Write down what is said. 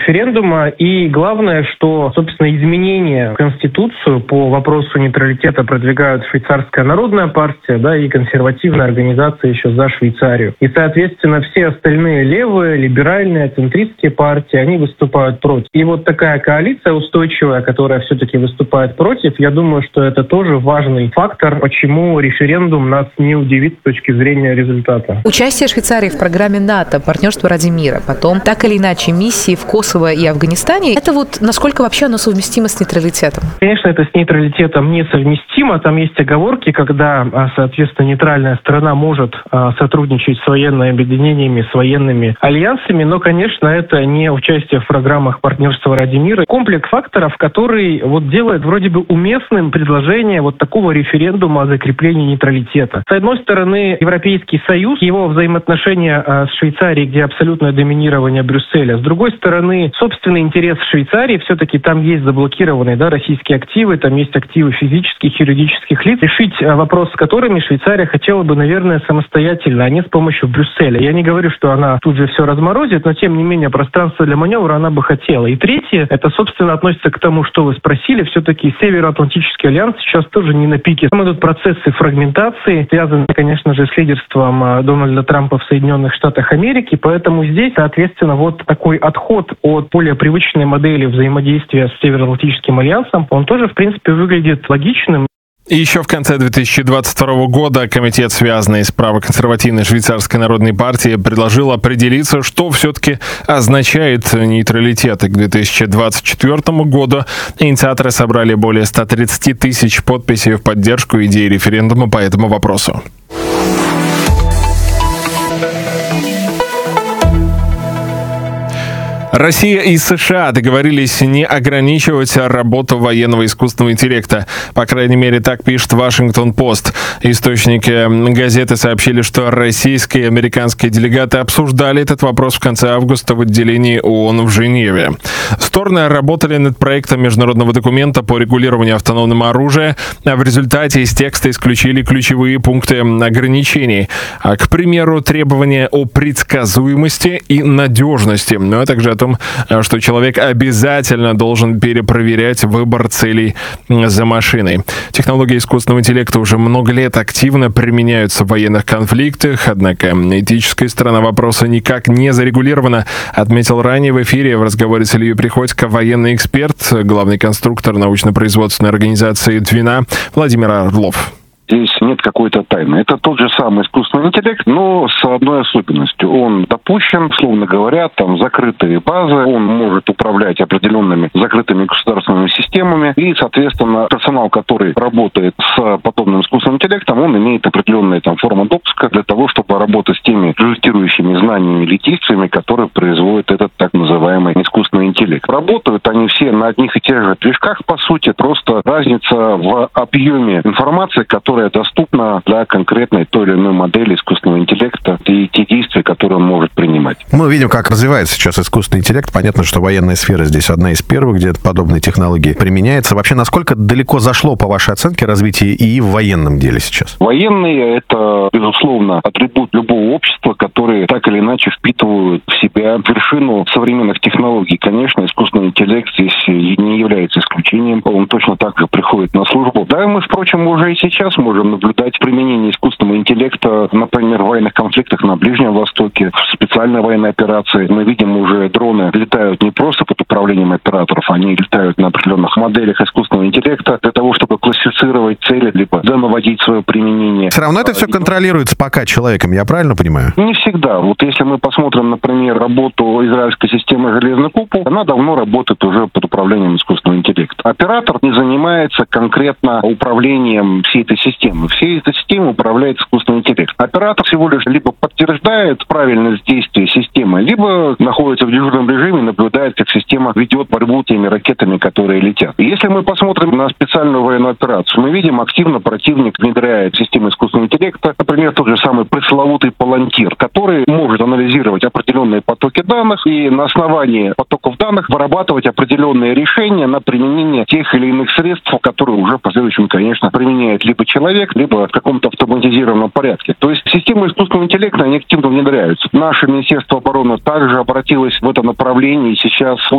референдума. И главное, что, собственно, изменения в Конституцию по вопросу нейтралитета продвигают Швейцарская народная партия, да, и консервативная организация еще за Швейцарию. И, соответственно, все остальные левые, либеральные, центристские партии, они выступают против. И вот такая коалиция устойчивая, которая все-таки выступает против, я думаю, что это тоже важный фактор, почему референдум нас не удивит с точки зрения результата. Участие Швейцарии в программе НАТО, партнерство ради мира, потом так или иначе миссии в Kosovo и Афганистане, это вот насколько вообще оно совместимо с нейтралитетом? Конечно, это с нейтралитетом несовместимо. Там есть оговорки, когда, соответственно, нейтральная сторона может сотрудничать с военными объединениями, с военными альянсами, но, конечно, это не участие в программах партнерства ради мира. Комплекс факторов, который вот делает вроде бы уместным предложение вот такого референдума о закреплении нейтралитета. С одной стороны, Европейский Союз, его взаимоотношения с Швейцарией, где абсолютное доминирование Брюсселя. С другой стороны, собственный интерес Швейцарии, все-таки там есть заблокированные, да, российские активы, там есть активы физических, юридических лиц. Решить вопрос с которыми Швейцария хотела бы, наверное, самостоятельно, а не с помощью Брюсселя. Я не говорю, что она тут же все разморозит, но тем не менее пространство для маневра она бы хотела. И третье, это, собственно, относится к тому, что вы спросили. Все-таки Североатлантический альянс сейчас тоже не на пике. Там идут процессы фрагментации, связанные, конечно же, с лидерством Дональда Трампа в Соединенных Штатах Америки. Поэтому здесь, соответственно, вот такой отход от более привычной модели взаимодействия с Североатлантическим альянсом, он тоже, в принципе, выглядит логичным. И еще в конце 2022 года комитет, связанный с правоконсервативной Швейцарской народной партией, предложил определиться, что все-таки означает нейтралитет. И к 2024 году инициаторы собрали более 130 тысяч подписей в поддержку идеи референдума по этому вопросу. Россия и США договорились не ограничивать работу военного искусственного интеллекта. По крайней мере, так пишет Вашингтон-Пост. Источники газеты сообщили, что российские и американские делегаты обсуждали этот вопрос в конце августа в отделении ООН в Женеве. Стороны работали над проектом международного документа по регулированию автономного оружия, а в результате из текста исключили ключевые пункты ограничений. К примеру, требования о предсказуемости и надежности, а также о том, что человек обязательно должен перепроверять выбор целей за машиной. Технологии искусственного интеллекта уже много лет активно применяются в военных конфликтах, однако этическая сторона вопроса никак не зарегулирована, отметил ранее в эфире в разговоре с Ильей Приходько военный эксперт, главный конструктор научно-производственной организации «Двина» Владимир Орлов. Здесь нет какой-то тайны. Это тот же самый искусственный интеллект, но с одной особенностью. Он допущен, условно говоря, там закрытые базы, он может управлять определенными закрытыми государственными системами, и, соответственно, персонал, который работает с подобным искусственным интеллектом, он имеет определенные там формы допуска для того, чтобы работать с теми результирующими знаниями или действиями, которые производит этот так называемый искусственный интеллект. Работают они все на одних и тех же движках, по сути, просто разница в объеме информации, которая доступна для конкретной той или иной модели искусственного интеллекта и те действия, которые он может принимать. Мы видим, как развивается сейчас искусственный интеллект. Понятно, что военная сфера здесь одна из первых, где подобные технологии применяются. Вообще, насколько далеко зашло, по вашей оценке, развитие ИИ в военном деле сейчас? Военные — это, безусловно, атрибут любого общества, которые так или иначе впитывают в себя вершину современных технологий. Конечно, искусственный интеллект здесь не является исключением. Он точно так же приходит на службу. Да, мы, впрочем, уже и сейчас можем наблюдать применение искусственного интеллекта, например, в военных конфликтах на Ближнем Востоке, в специальной военной операции. Мы видим, уже дроны летают не просто под управлением операторов, они летают на определенных моделях искусственного интеллекта для того, чтобы классифицировать цели, либо наводить свое применение. Все равно это все контролируется пока человеком, я правильно понимаю? Не всегда. Вот если мы посмотрим, например, работу израильской системы «Железный купол», она давно работает уже под управлением искусственного интеллекта. Оператор не занимается конкретно управлением всей этой системы. Всей этой системой управляет искусственный интеллект. Оператор всего лишь либо подтверждает правильность действия системы, либо находится в дежурном режиме и наблюдает, как система ведет борьбу теми ракетами, которые летят. И если мы посмотрим на специальную военную операцию, мы видим, активно противник внедряет систему искусственного интеллекта, например, тот же самый пресловутый Палантир, который может анализировать определенные потоки данных и на основании потоков данных вырабатывать определенные решения на применение тех или иных средств, которые уже в последующем, конечно, применяет либо человек, либо в каком-то автоматизированном порядке. То есть системы искусственного интеллекта, они активно внедряются. Наше Министерство обороны также обратилось в это направление, и сейчас